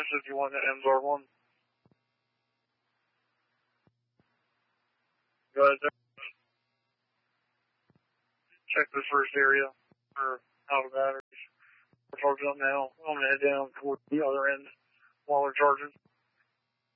651 to MZR1. Go ahead there. Check the first area for out of batteries. We're charging up now. I'm going to head down toward the other end while we're charging.